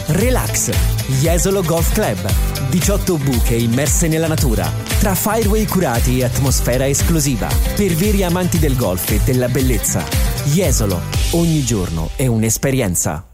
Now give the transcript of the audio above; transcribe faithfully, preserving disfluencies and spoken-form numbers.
Relax, Jesolo Golf Club. diciotto buche immerse nella natura, tra fireway curati e atmosfera esclusiva, per veri amanti del golf e della bellezza. Jesolo, ogni giorno è un'esperienza.